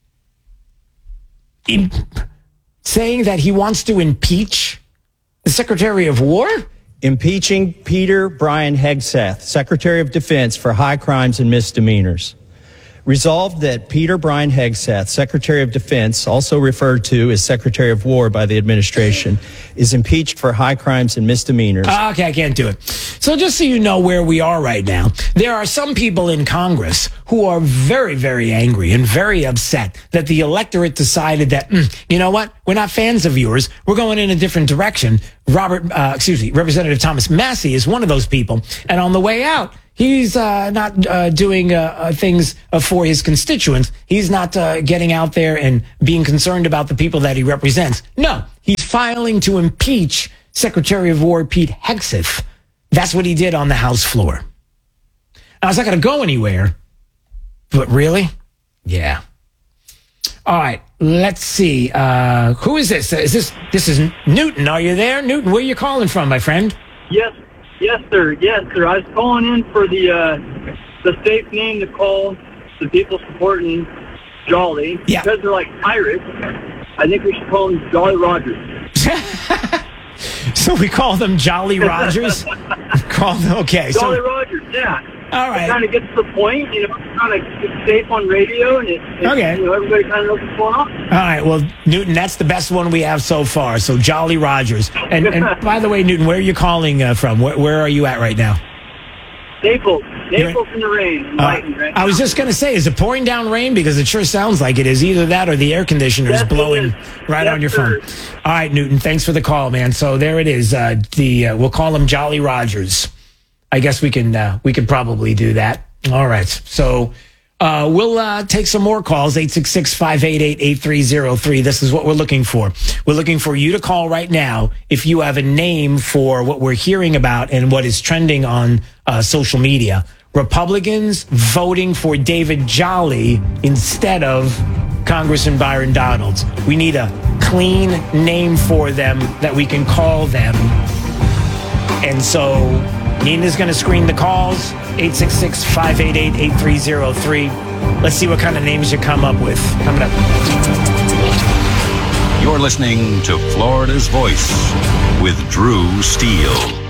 in saying that he wants to impeach the Secretary of War? Impeaching Peter Brian Hegseth, Secretary of Defense, for high crimes and misdemeanors. Resolved that Peter Brian Hegseth, Secretary of Defense, also referred to as Secretary of War by the administration, is impeached for high crimes and misdemeanors. Uh, okay, I can't do it. So just so you know where we are right now, there are some people in Congress who are very, very angry and very upset that the electorate decided that, mm, you know what, we're not fans of yours. We're going in a different direction. Robert, uh, excuse me, Representative Thomas Massie is one of those people. And on the way out, he's uh, not uh, doing uh, uh, things uh, for his constituents. He's not uh, getting out there and being concerned about the people that he represents. No, he's filing to impeach Secretary of War Pete Hegseth. That's what he did on the House floor. Now, it's not going to go anywhere, but really? Yeah. All right, let's see. Uh, who is this? Is this this is Newton? Are you there, Newton? Where are you calling from, my friend? Yes. Yes, sir. Yes, sir. I was calling in for the uh, the safe name to call the people supporting Jolly. Yeah. Because they're like pirates, I think we should call them Jolly Rogers. So we call them Jolly Rogers? Call them, okay. Jolly so, Rogers, yeah. All right. It kind of gets to the point, you know, kind of it's safe on radio, and it, it, Okay. you know, everybody kind of knows what's going on. All right, well, Newton, that's the best one we have so far. So Jolly Rogers. And, and by the way, Newton, where are you calling uh, from? Where, where are you at right now? Naples. Naples in the rain. Uh, Lightning right I was now. just going to say, is it pouring down rain? Because it sure sounds like it is. Either that or the air conditioner is Yes, it blowing is. right Yes, on your sir. phone. All right, Newton, thanks for the call, man. So there it is. Uh, the uh, we'll call him Jolly Rogers. I guess we can uh, we can probably do that. All right. So uh, we'll uh, take some more calls. eight six six, five eight eight, eight three zero three. This is what we're looking for. We're looking for you to call right now if you have a name for what we're hearing about and what is trending on uh, social media. Republicans voting for David Jolly instead of Congressman Byron Donalds. We need a clean name for them that we can call them. And so Nina's going to screen the calls. eight six six, five eight eight, eight three zero three. Let's see what kind of names you come up with. Coming up. You're listening to Florida's Voice with Drew Steele.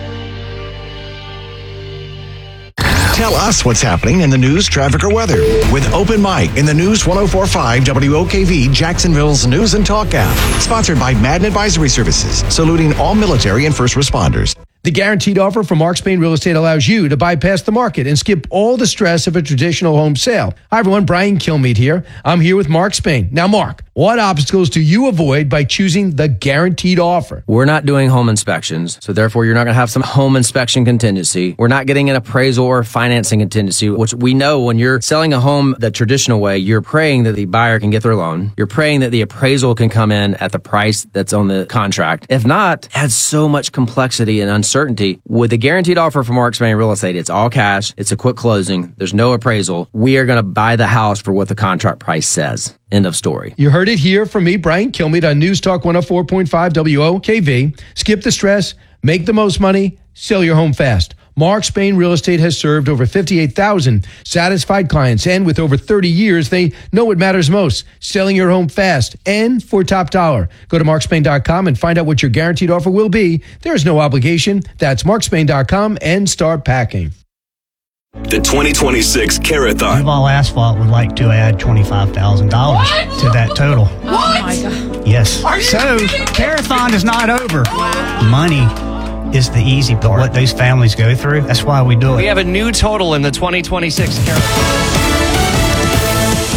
Tell us what's happening in the news, traffic, or weather with Open Mic in the News ten forty-five W O K V, Jacksonville's News and Talk app. Sponsored by Madden Advisory Services, saluting all military and first responders. The guaranteed offer from Mark Spain Real Estate allows you to bypass the market and skip all the stress of a traditional home sale. Hi, everyone. Brian Kilmeade here. I'm here with Mark Spain. Now, Mark, what obstacles do you avoid by choosing the guaranteed offer? We're not doing home inspections, so therefore you're not going to have some home inspection contingency. We're not getting an appraisal or financing contingency, which we know when you're selling a home the traditional way, you're praying that the buyer can get their loan. You're praying that the appraisal can come in at the price that's on the contract. If not, it adds so much complexity and uncertainty. With the guaranteed offer from Mark Spain Real Estate, it's all cash. It's a quick closing. There's no appraisal. We are going to buy the house for what the contract price says. End of story. You heard it here from me, Brian Kilmeade, on News Talk one oh four point five W O K V. Skip the stress, make the most money, sell your home fast. Mark Spain Real Estate has served over fifty-eight thousand satisfied clients, and with over thirty years, they know what matters most, selling your home fast and for top dollar. Go to mark spain dot com and find out what your guaranteed offer will be. There is no obligation. That's mark spain dot com and start packing. The twenty twenty-six Carathon. Duval Asphalt would like to add twenty-five thousand dollars to that total. Oh my God. Yes. So, Carathon is not over. Money is the easy part. What those families go through, that's why we do it. We have a new total in the twenty twenty-six Carathon.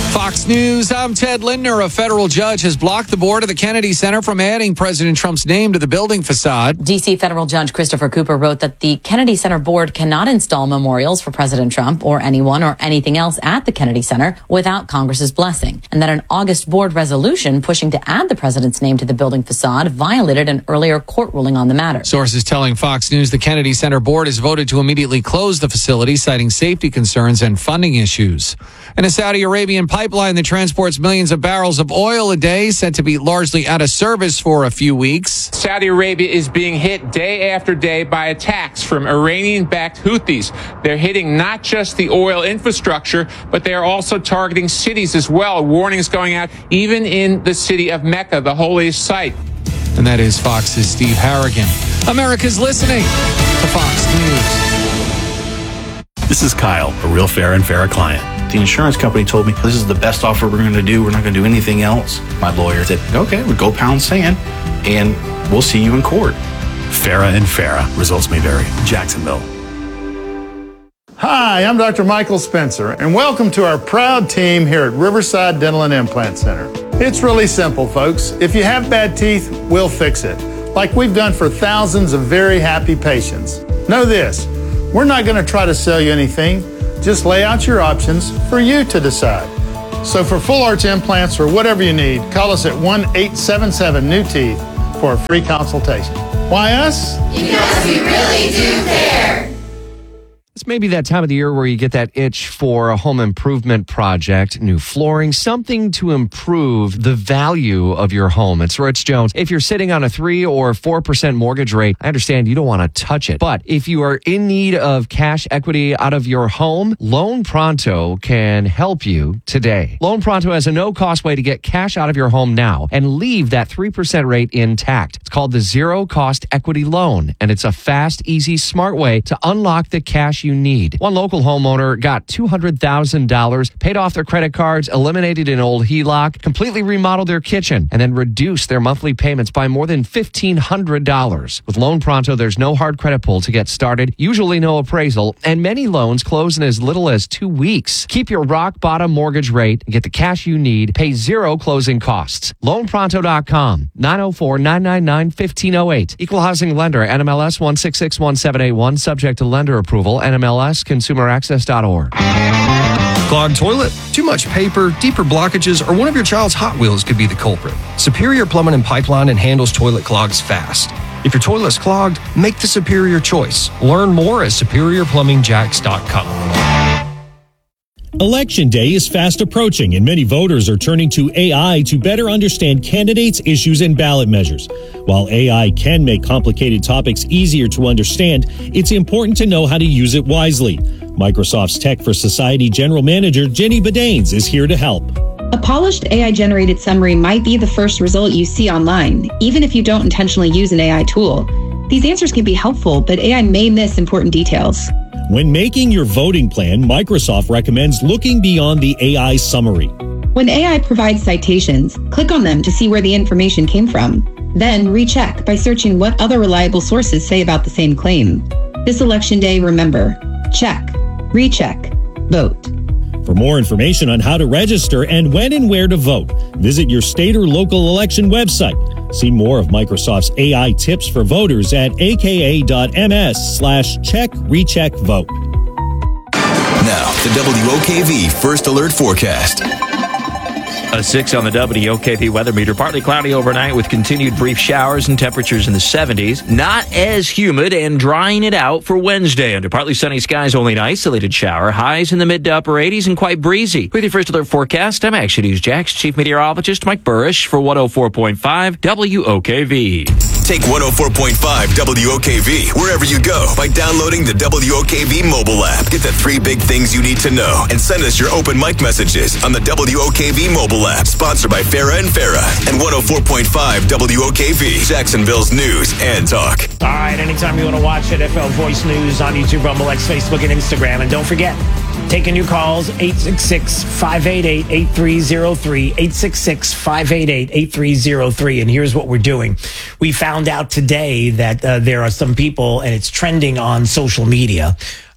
Fox News, I'm Ted Lindner. A federal judge has blocked the board of the Kennedy Center from adding President Trump's name to the building facade. D C federal judge Christopher Cooper wrote that the Kennedy Center board cannot install memorials for President Trump or anyone or anything else at the Kennedy Center without Congress's blessing, and that an August board resolution pushing to add the president's name to the building facade violated an earlier court ruling on the matter. Sources telling Fox News the Kennedy Center board has voted to immediately close the facility, citing safety concerns and funding issues. And a Saudi Arabian pipeline that transports millions of barrels of oil a day said to be largely out of service for a few weeks. Saudi Arabia is being hit day after day by attacks from Iranian-backed Houthis. They're hitting not just the oil infrastructure, but they are also targeting cities as well. Warnings going out even in the city of Mecca, the holiest site. And that is Fox's Steve Harrigan. America's listening to Fox News. This is Kyle, a real fair and fair client. The insurance company told me this is the best offer we're going to do. We're not going to do anything else. My lawyer said, okay, we'll go pound sand and we'll see you in court. Farah and Farah. Results may vary. Jacksonville. Hi, I'm Doctor Michael Spencer, and welcome to our proud team here at Riverside Dental and Implant Center. It's really simple, folks. If you have bad teeth, we'll fix it, like we've done for thousands of very happy patients. Know this, we're not going to try to sell you anything. Just lay out your options for you to decide. So for full arch implants or whatever you need, call us at one eight seven seven new teeth for a free consultation. Why us? Because we really do care. It's maybe that time of the year where you get that itch for a home improvement project, new flooring, something to improve the value of your home. It's Rich Jones. If you're sitting on a three or four percent mortgage rate, I understand you don't want to touch it. But if you are in need of cash equity out of your home, Loan Pronto can help you today. Loan Pronto has a no-cost way to get cash out of your home now and leave that three percent rate intact. It's called the Zero Cost Equity Loan, and it's a fast, easy, smart way to unlock the cash you need. One local homeowner got two hundred thousand dollars, paid off their credit cards, eliminated an old H E L O C, completely remodeled their kitchen, and then reduced their monthly payments by more than fifteen hundred dollars. With Loan Pronto, there's no hard credit pull to get started, usually no appraisal, and many loans close in as little as two weeks. Keep your rock bottom mortgage rate and get the cash you need. Pay zero closing costs. loan pronto dot com, nine oh four, nine nine nine, one five oh eight. Equal housing lender, N M L S one six six one seven eight one, subject to lender approval, N M L S consumer access dot org. Clogged toilet, too much paper, deeper blockages, or one of your child's Hot Wheels could be the culprit. Superior Plumbing and Pipeline and handles toilet clogs fast. If your toilet's clogged, make the superior choice. Learn more at superior plumbing jacks dot com. Election day is fast approaching, and many voters are turning to A I to better understand candidates, issues, and ballot measures. While A I can make complicated topics easier to understand, it's important to know how to use it wisely. Microsoft's Tech for Society General Manager Jenny Badanes is here to help. A polished A I-generated summary might be the first result you see online, even if you don't intentionally use an A I tool. These answers can be helpful, but A I may miss important details. When making your voting plan, Microsoft recommends looking beyond the A I summary. When A I provides citations, click on them to see where the information came from. Then recheck by searching what other reliable sources say about the same claim. This election day, remember, check, recheck, vote. For more information on how to register and when and where to vote, visit your state or local election website. See more of Microsoft's A I tips for voters at aka.ms slash check recheck vote. Now, the W O K V First Alert Forecast. A six on the W O K V weather meter. Partly cloudy overnight with continued brief showers and temperatures in the seventies. Not as humid and drying it out for Wednesday. Under partly sunny skies, only an isolated shower. Highs in the mid to upper eighties and quite breezy. With your First Alert Forecast, I'm Action News Jax Chief Meteorologist Mike Burrish for one oh four point five W O K V. Take one oh four point five W O K V wherever you go by downloading the W O K V mobile app. Get the three big things you need to know and send us your open mic messages on the W O K V mobile app. Sponsored by Farah and Farah and one oh four point five W O K V, Jacksonville's news and talk. All right, anytime you want to watch N F L Voice News on YouTube, Rumble, X, Facebook, and Instagram. And don't forget, taking your calls, eight six six, five eight eight, eight three zero three, eight six six, five eight eight, eight three zero three. And here's what we're doing. We found out today that uh, there are some people, and it's trending on social media,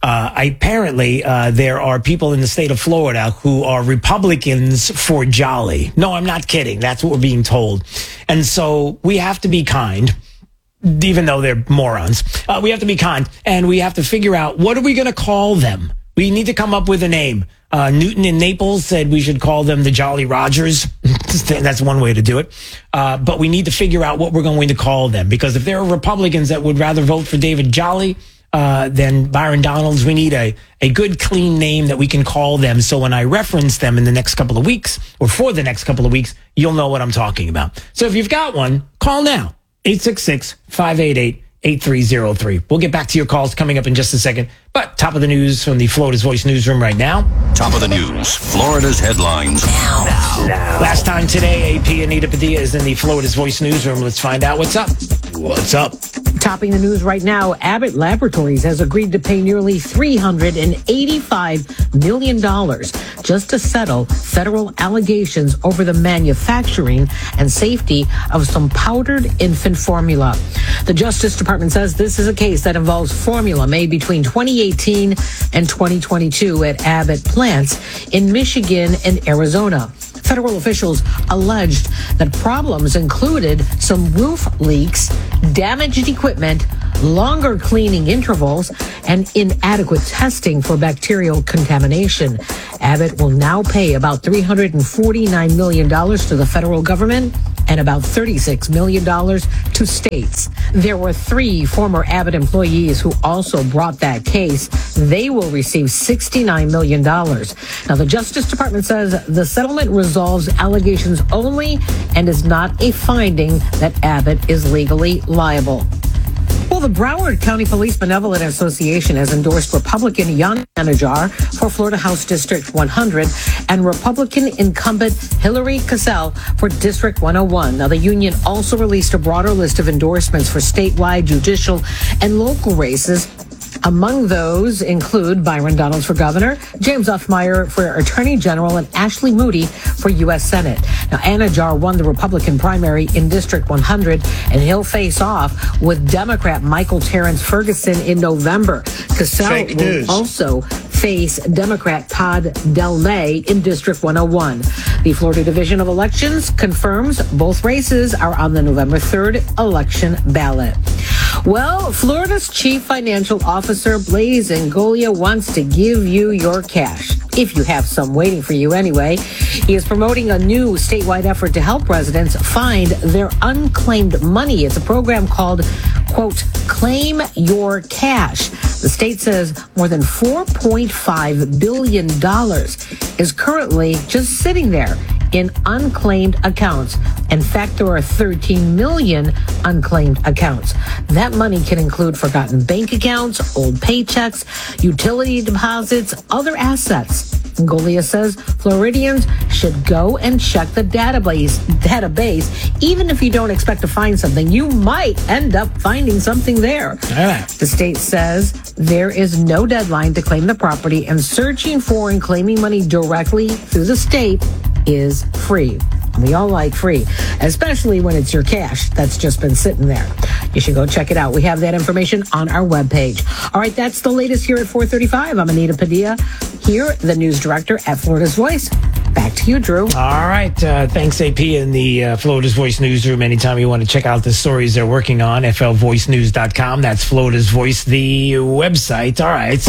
Uh, apparently, uh, there are people in the state of Florida who are Republicans for jolly. No, I'm not kidding. That's what we're being told. And so we have to be kind, even though they're morons. Uh, we have to be kind, and we have to figure out, what are we going to call them? We need to come up with a name. Uh, Newton in Naples said we should call them the Jolly Rogers. That's one way to do it. Uh, but we need to figure out what we're going to call them, because if there are Republicans that would rather vote for David Jolly uh, than Byron Donalds, we need a, a good, clean name that we can call them. So when I reference them in the next couple of weeks, or for the next couple of weeks, you'll know what I'm talking about. So if you've got one, call now. eight six six, five eight eight, eight three zero three. We'll get back to your calls coming up in just a second. But top of the news from the Florida's Voice newsroom right now. Top of the news, Florida's headlines now. now. Last time today, A P Anita Padilla is in the Florida's Voice newsroom. Let's find out what's up. What's up? Topping the news right now, Abbott Laboratories has agreed to pay nearly three hundred eighty-five million dollars just to settle federal allegations over the manufacturing and safety of some powdered infant formula. The Justice Department says this is a case that involves formula made between twenty eighteen and twenty twenty-two at Abbott plants in Michigan and Arizona. Federal officials alleged that problems included some roof leaks, damaged equipment, longer cleaning intervals, and inadequate testing for bacterial contamination. Abbott will now pay about three hundred forty-nine million dollars to the federal government and about thirty-six million dollars to states. There were three former Abbott employees who also brought that case. They will receive sixty-nine million dollars. Now, the Justice Department says the settlement resolves allegations only and is not a finding that Abbott is legally liable. Well, the Broward County Police Benevolent Association has endorsed Republican Jan Anajar for Florida House District one hundred and Republican incumbent Hillary Cassell for District one oh one. Now, the union also released a broader list of endorsements for statewide, judicial, and local races. Among those include Byron Donalds for governor, James Uffmeyer for attorney general, and Ashley Moody for U S Senate. Now, Anajar won the Republican primary in District one hundred, and he'll face off with Democrat Michael Terrence Ferguson in November. Cassell will also face Democrat Todd Delnay in District one oh one. The Florida Division of Elections confirms both races are on the November third election ballot. Well, Florida's chief financial officer, Blaise Ingoglia, wants to give you your cash, if you have some waiting for you anyway. He is promoting a new statewide effort to help residents find their unclaimed money. It's a program called, quote, Claim Your Cash. The state says more than four point five billion dollars is currently just sitting there in unclaimed accounts. In fact, there are thirteen million unclaimed accounts. That money can include forgotten bank accounts, old paychecks, utility deposits, other assets. Ingoglia says Floridians should go and check the database, database. Even if you don't expect to find something, you might end up finding something there. Yeah. The state says there is no deadline to claim the property, and searching for and claiming money directly through the state is free. We all like free, especially when it's your cash that's just been sitting there. You should go check it out. We have that information on our webpage. All right, that's the latest here at four thirty-five. I'm Anita Padilla, here, the news director at Florida's Voice. Back to you, Drew. All right. Uh, thanks, A P, in the uh, Florida's Voice newsroom. Anytime you want to check out the stories they're working on, F L voice news dot com. That's Florida's Voice, the website. All right.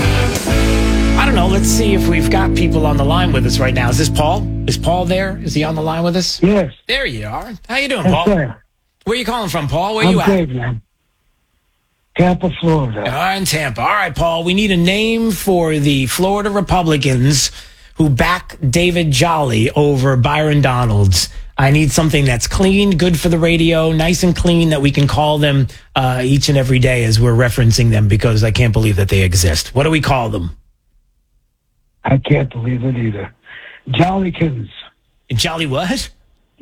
I don't know. Let's see if we've got people on the line with us right now. Is this Paul? Is Paul there? Is he on the line with us? Yes. There you are. How you doing, Yes, Paul? sir. Where you calling from, Paul? Where I'm you at? great, man. Tampa, Florida. Oh, in Tampa. All right, Paul. We need a name for the Florida Republicans who back David Jolly over Byron Donalds. I need something that's clean, good for the radio, nice and clean, that we can call them uh, each and every day as we're referencing them, because I can't believe that they exist. What do we call them? I can't believe it either. Jollykins. Jolly what?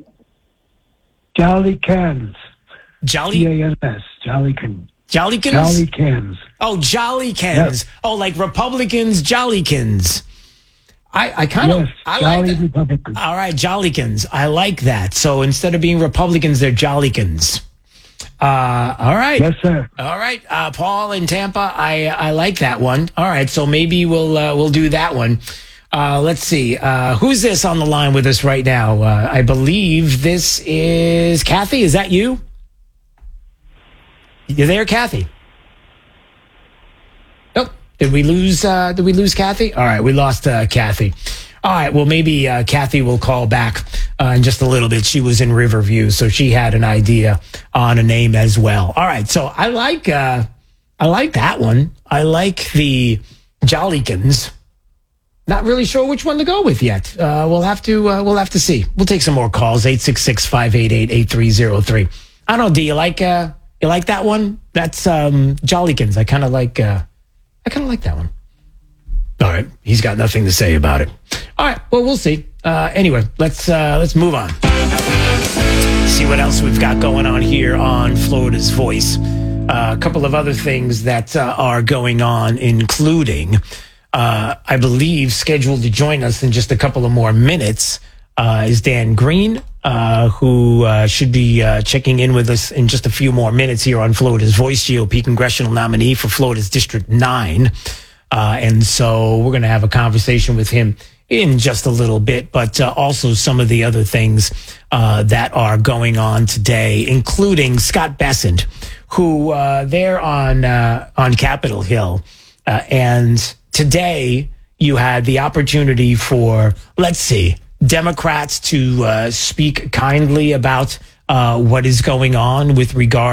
Jollykins. Jolly? J A N S. Jollykins. Jollykins? Jollykins. Oh, Jollykins. Yes. Oh, like Republicans, Jollykins. I, I kind of, Yes, I Jolly like that. Republicans. All right, Jollykins. I like that. So instead of being Republicans, they're Jollykins. Uh, all right. Yes, sir. All right. Uh, Paul in Tampa, I I like that one. All right. So maybe we'll uh, we'll do that one. Uh, let's see. Uh, who's this on the line with us right now? Uh, I believe this is Kathy. Is that you? You there, Kathy? Nope. Did we lose? Uh, did we lose Kathy? All right. We lost uh, Kathy. All right, well, maybe uh, Kathy will call back uh, in just a little bit. She was in Riverview, so she had an idea on a name as well. All right, so I like uh, I like that one. I like the Jollykins. Not really sure which one to go with yet. Uh, we'll have to uh, we'll have to see. We'll take some more calls. eight six six, five eight eight, eight three zero three. I don't know. Do you like uh, you like that one? That's um, Jollykins. I kind of like uh, I kind of like that one. All right, he's got nothing to say about it. All right, well, we'll see. Uh, anyway, let's uh, let's move on. See what else we've got going on here on Florida's Voice. Uh, a couple of other things that uh, are going on, including, uh, I believe, scheduled to join us in just a couple of more minutes uh, is Dan Green, uh, who uh, should be uh, checking in with us in just a few more minutes here on Florida's Voice, G O P congressional nominee for Florida's District nine. Uh, and so we're going to have a conversation with him in just a little bit, but uh, also some of the other things uh, that are going on today, including Scott Bessent, who uh, they're on uh, on Capitol Hill. Uh, and today you had the opportunity for, let's see, Democrats to uh, speak kindly about uh, what is going on with regard